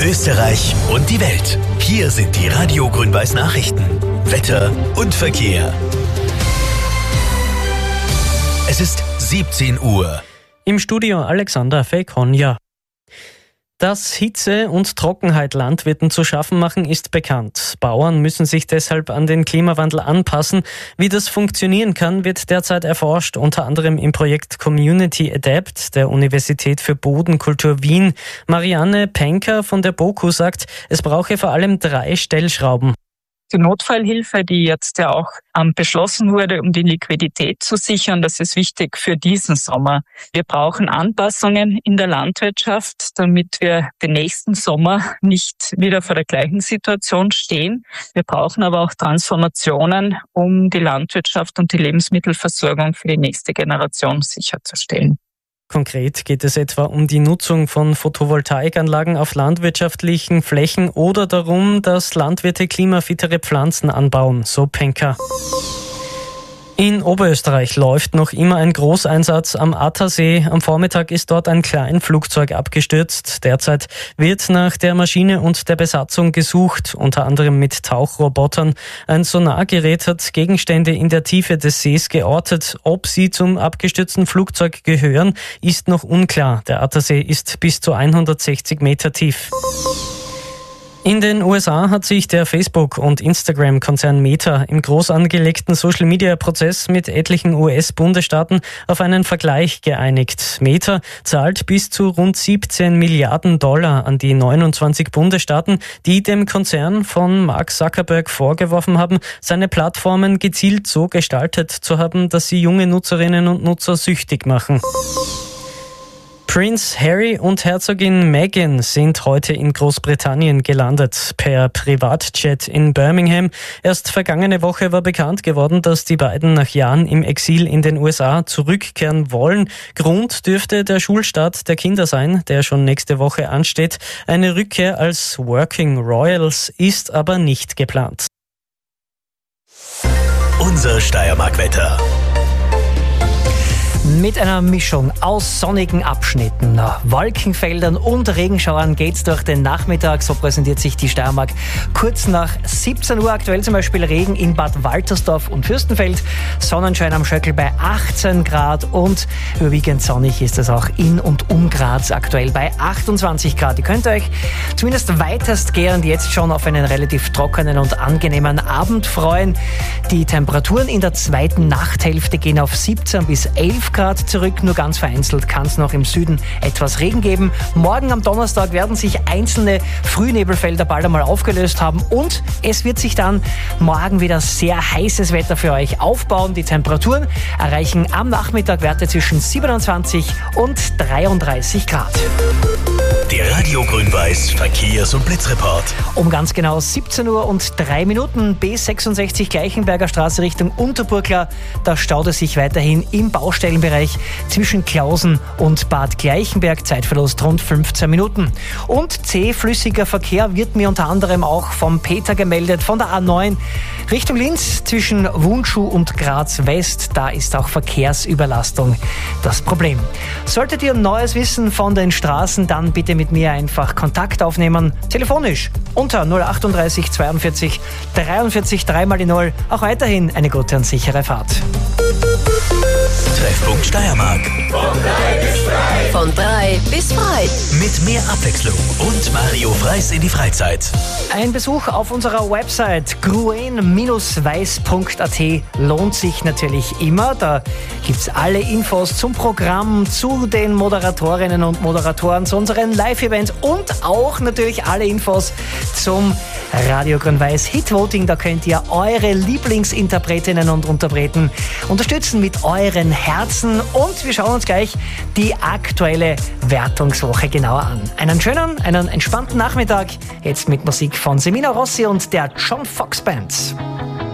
Österreich und die Welt. Hier sind die Radio Grün-Weiß Nachrichten. Wetter und Verkehr. Es ist 17 Uhr. Im Studio Alexander Fekonja. Dass Hitze und Trockenheit Landwirten zu schaffen machen, ist bekannt. Bauern müssen sich deshalb an den Klimawandel anpassen. Wie das funktionieren kann, wird derzeit erforscht, unter anderem im Projekt Community Adapt der Universität für Bodenkultur Wien. Marianne Penker von der BOKU sagt, es brauche vor allem 3 Stellschrauben. Die Notfallhilfe, die jetzt ja auch beschlossen wurde, um die Liquidität zu sichern, das ist wichtig für diesen Sommer. Wir brauchen Anpassungen in der Landwirtschaft, damit wir den nächsten Sommer nicht wieder vor der gleichen Situation stehen. Wir brauchen aber auch Transformationen, um die Landwirtschaft und die Lebensmittelversorgung für die nächste Generation sicherzustellen. Konkret geht es etwa um die Nutzung von Photovoltaikanlagen auf landwirtschaftlichen Flächen oder darum, dass Landwirte klimafittere Pflanzen anbauen, so Penker. In Oberösterreich läuft noch immer ein Großeinsatz am Attersee. Am Vormittag ist dort ein Kleinflugzeug abgestürzt. Derzeit wird nach der Maschine und der Besatzung gesucht, unter anderem mit Tauchrobotern. Ein Sonargerät hat Gegenstände in der Tiefe des Sees geortet. Ob sie zum abgestürzten Flugzeug gehören, ist noch unklar. Der Attersee ist bis zu 160 Meter tief. In den USA hat sich der Facebook- und Instagram-Konzern Meta im groß angelegten Social-Media-Prozess mit etlichen US-Bundesstaaten auf einen Vergleich geeinigt. Meta zahlt bis zu rund 17 Milliarden Dollar an die 29 Bundesstaaten, die dem Konzern von Mark Zuckerberg vorgeworfen haben, seine Plattformen gezielt so gestaltet zu haben, dass sie junge Nutzerinnen und Nutzer süchtig machen. Prince Harry und Herzogin Meghan sind heute in Großbritannien gelandet, per Privatjet in Birmingham. Erst vergangene Woche war bekannt geworden, dass die beiden nach Jahren im Exil in den USA zurückkehren wollen. Grund dürfte der Schulstart der Kinder sein, der schon nächste Woche ansteht. Eine Rückkehr als Working Royals ist aber nicht geplant. Unser Steiermark-Wetter. Mit einer Mischung aus sonnigen Abschnitten, Wolkenfeldern und Regenschauern geht's durch den Nachmittag. So präsentiert sich die Steiermark kurz nach 17 Uhr. Aktuell zum Beispiel Regen in Bad Waltersdorf und Fürstenfeld. Sonnenschein am Schöckl bei 18 Grad und überwiegend sonnig ist es auch in und um Graz, aktuell bei 28 Grad. Ihr könnt euch zumindest weitestgehend jetzt schon auf einen relativ trockenen und angenehmen Abend freuen. Die Temperaturen in der zweiten Nachthälfte gehen auf 17 bis 11 Grad zurück, nur ganz vereinzelt kann es noch im Süden etwas Regen geben. Morgen am Donnerstag werden sich einzelne Frühnebelfelder bald einmal aufgelöst haben und es wird sich dann morgen wieder sehr heißes Wetter für euch aufbauen. Die Temperaturen erreichen am Nachmittag Werte zwischen 27 und 33 Grad. Der Radio Grün-Weiß Verkehrs- und Blitzreport. Um ganz genau 17 Uhr und 3 Minuten B66 Gleichenberger Straße Richtung Unterburgla. Da staut es sich weiterhin im Baustellenbereich zwischen Klausen und Bad Gleichenberg. Zeitverlust rund 15 Minuten. Und C-flüssiger Verkehr wird mir unter anderem auch vom Peter gemeldet, von der A9 Richtung Linz zwischen Wunschuh und Graz West. Da ist auch Verkehrsüberlastung das Problem. Solltet ihr Neues wissen von den Straßen, dann bitte mit mir einfach Kontakt aufnehmen. Telefonisch unter 038 42 43 3x0. Auch weiterhin eine gute und sichere Fahrt. Treffpunkt Steiermark. Von 3 bis frei. Mit mehr Abwechslung und Mario Freis in die Freizeit. Ein Besuch auf unserer Website gruen-weiß.at lohnt sich natürlich immer. Da gibt's alle Infos zum Programm, zu den Moderatorinnen und Moderatoren, zu unseren Live-Events und auch natürlich alle Infos zum Radio Grün-Weiß Hit-Voting. Da könnt ihr eure Lieblingsinterpretinnen und Interpreten unterstützen mit euren Herzen. Und wir schauen uns gleich die aktuelle Wertungswoche genauer an. Einen schönen, einen entspannten Nachmittag. Jetzt mit Musik von Semina Rossi und der John Fox Band.